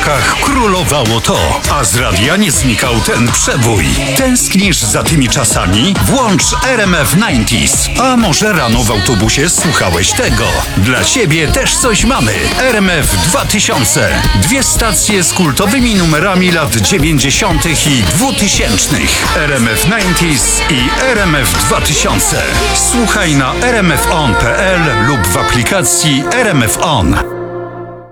uszach królowało to, a z radia nie znikał ten przebój. Tęsknisz za tymi czasami? Włącz RMF 90s. A może rano w autobusie słuchałeś tego? Dla ciebie też coś mamy. RMF 2000. 2 stacje z kultowymi numerami lat 90. i 2000. RMF 90s i RMF 2000. Słuchaj na rmfon.pl lub w aplikacji RMF On.